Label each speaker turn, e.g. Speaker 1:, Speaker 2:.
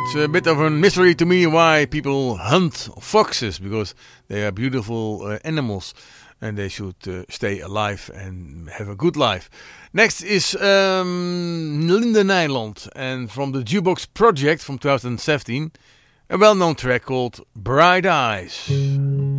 Speaker 1: It's a bit of a mystery to me why people hunt foxes, because they are beautiful animals and they should stay alive and have a good life. Next is Linde Nijland, and from the Jukebox Project from 2017, a well-known track called Bright Eyes.